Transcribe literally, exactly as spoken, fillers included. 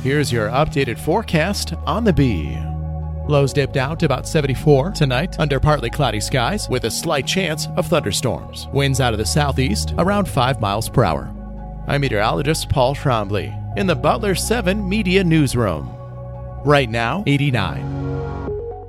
Here's your updated forecast on the Bee. Lows dip down to about seventy-four tonight under partly cloudy skies with a slight chance of thunderstorms. Winds out of the southeast around five miles per hour. I'm meteorologist Paul Trombley in the Butler seven Media Newsroom. Right now, eighty-nine.